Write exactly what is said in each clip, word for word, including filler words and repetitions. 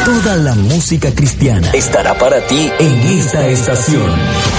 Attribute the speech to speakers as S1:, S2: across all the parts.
S1: Toda la música cristiana estará para ti en esta estación.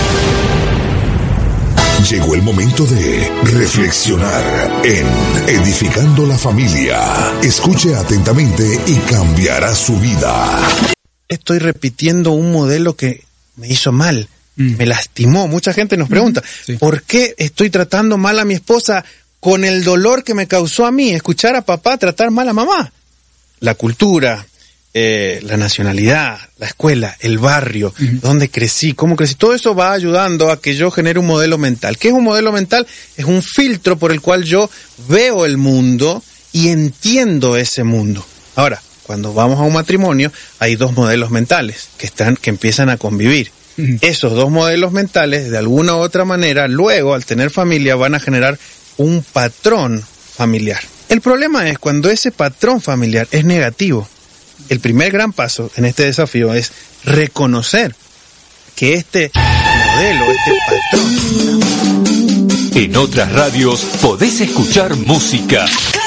S2: Llegó el momento de reflexionar en Edificando la Familia. Escuche atentamente y cambiará su vida.
S3: Estoy repitiendo un modelo que me hizo mal, mm. me lastimó. Mucha gente nos pregunta, mm. sí. ¿por qué estoy tratando mal a mi esposa con el dolor que me causó a mí escuchar a papá tratar mal a mamá? La cultura, eh, la nacionalidad, la escuela, el barrio, uh-huh. donde crecí, cómo crecí, todo eso va ayudando a que yo genere un modelo mental. ¿Qué es un modelo mental? Es un filtro por el cual yo veo el mundo y entiendo ese mundo. Ahora, cuando vamos a un matrimonio, hay dos modelos mentales que están, que empiezan a convivir. Uh-huh. Esos dos modelos mentales, de alguna u otra manera, luego, al tener familia, van a generar un patrón familiar. El problema es cuando ese patrón familiar es negativo. El primer gran paso en este desafío es reconocer que este modelo, este patrón...
S4: En otras radios podés escuchar música,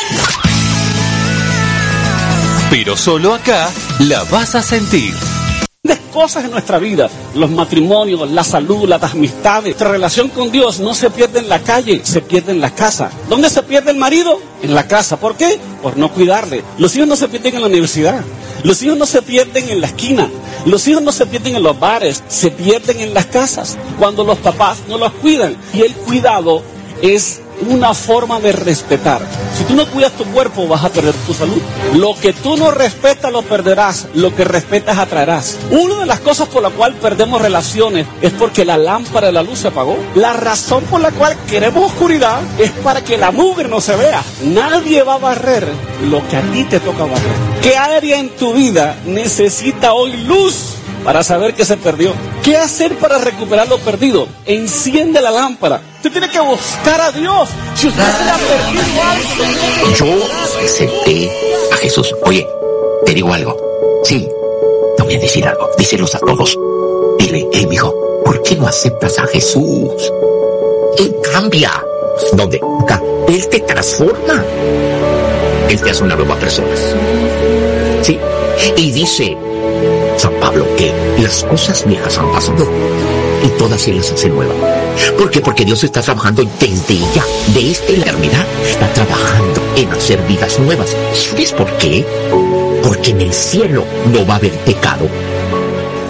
S4: pero solo acá la vas a sentir.
S5: Cosas en nuestra vida, los matrimonios, la salud, las amistades, nuestra relación con Dios no se pierde en la calle, se pierde en la casa. ¿Dónde se pierde el marido? En la casa. ¿Por qué? Por no cuidarle. Los hijos no se pierden en la universidad, los hijos no se pierden en la esquina, los hijos no se pierden en los bares, se pierden en las casas, cuando los papás no los cuidan. Y el cuidado es una forma de respetar. Si tú no cuidas tu cuerpo, vas a perder tu salud. Lo que tú no respetas, lo perderás. Lo que respetas, atraerás. Una de las cosas por la cual perdemos relaciones es porque la lámpara de la luz se apagó. La razón por la cual queremos oscuridad es para que la mugre no se vea. Nadie va a barrer lo que a ti te toca barrer. ¿Qué área en tu vida necesita hoy luz para saber que se perdió? ¿Qué hacer para recuperar lo perdido? Enciende la lámpara. Usted tiene que buscar a Dios. Si usted se le ha perdido algo.
S6: Yo acepté a Jesús. Oye, te digo algo. Sí, te voy a decir algo. Díselos a todos. Dile, hey, mijo, ¿por qué no aceptas a Jesús? Él cambia. ¿Dónde? Acá. Él te transforma. Él te hace una nueva persona. Sí. Y dice San Pablo que las cosas viejas han pasado y todas él las hace nuevas. ¿Por qué? Porque Dios está trabajando desde ya, de esta eternidad, está trabajando en hacer vidas nuevas. ¿Sabes por qué? Porque en el cielo no va a haber pecado,